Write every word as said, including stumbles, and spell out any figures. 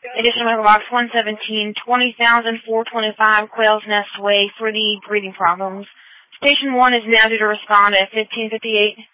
Edition of Box one seventeen, twenty thousand four hundred twenty-five Quail's Nest Way for the breathing problems. Station one is now due to respond at fifteen fifty-eight.